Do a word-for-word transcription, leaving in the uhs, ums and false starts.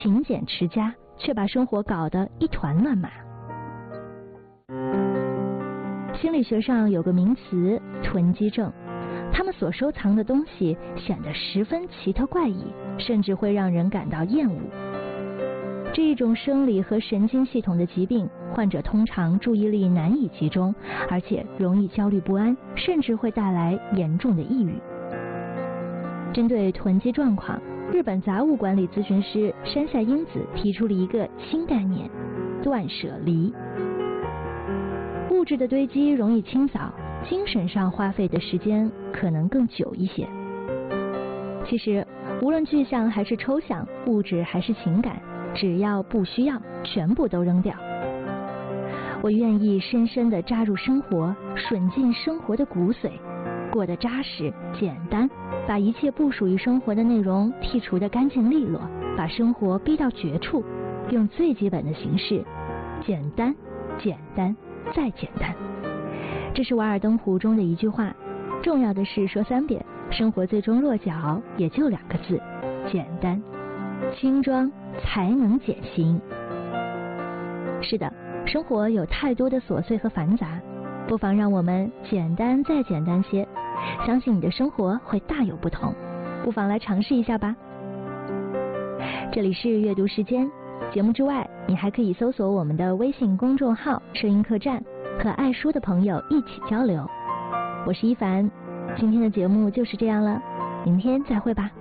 勤俭持家，却把生活搞得一团乱麻。心理学上有个名词囤积症，他们所收藏的东西显得十分奇特怪异，甚至会让人感到厌恶。这一种生理和神经系统的疾病，患者通常注意力难以集中，而且容易焦虑不安，甚至会带来严重的抑郁。针对囤积状况，日本杂物管理咨询师山下英子提出了一个新概念：断舍离。物质的堆积容易清扫，精神上花费的时间可能更久一些。其实，无论具象还是抽象，物质还是情感，只要不需要，全部都扔掉。我愿意深深地扎入生活，吮进生活的骨髓，过得扎实简单，把一切不属于生活的内容剔除得干净利落，把生活逼到绝处，用最基本的形式，简单简单再简单。这是瓦尔登湖中的一句话，重要的是说三遍，生活最终落脚也就两个字：简单。轻装才能减刑。是的，生活有太多的琐碎和繁杂，不妨让我们简单再简单些，相信你的生活会大有不同。不妨来尝试一下吧。这里是阅读时间，节目之外，你还可以搜索我们的微信公众号声音客栈，和爱书的朋友一起交流。我是一凡，今天的节目就是这样了，明天再会吧。